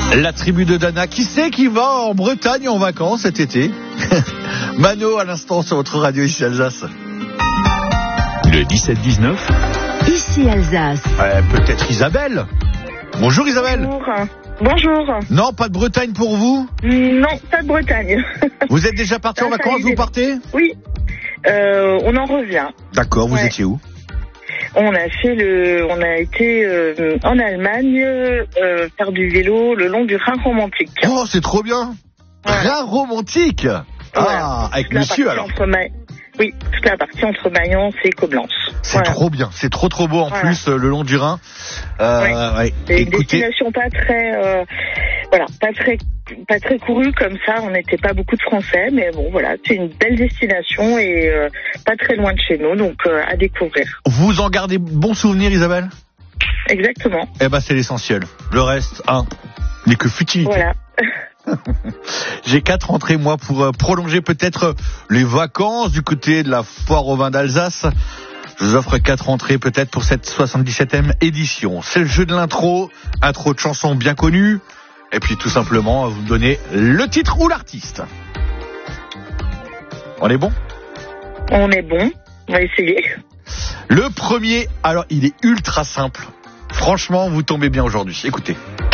La tribu de Dana, qui sait qui va en Bretagne en vacances cet été? Mano à l'instant sur votre radio ici Alsace. Le 17-19. Ici Alsace. Peut-être Isabelle. Bonjour Isabelle. Bonjour. Non, pas de Bretagne pour vous? Non, pas de Bretagne. Vous êtes déjà parti en vacances, vous partez? Oui. On en revient. D'accord, vous étiez où? On a été en Allemagne faire du vélo le long du Rhin romantique. Oh, c'est trop bien. Rhin romantique. Ah, avec monsieur alors. Oui, toute la partie entre Mayence et Coblence. C'est trop bien, c'est trop beau en plus le long du Rhin. C'est une destination pas très courue comme ça. On n'était pas beaucoup de Français, mais bon voilà, c'est une belle destination et pas très loin de chez nous, donc à découvrir. Vous en gardez bons souvenirs, Isabelle? Exactement. Eh ben c'est l'essentiel. Le reste, n'est que futilité. Voilà. J'ai 4 rentrées moi pour prolonger peut-être les vacances du côté de la foire au vin d'Alsace. Je vous offre 4 entrées peut-être pour cette 77e édition. C'est le jeu de intro de chansons bien connues. Et puis tout simplement, vous me donnez le titre ou l'artiste. On est bon? On est bon, on va essayer. Le premier, alors il est ultra simple. Franchement, vous tombez bien aujourd'hui. Écoutez.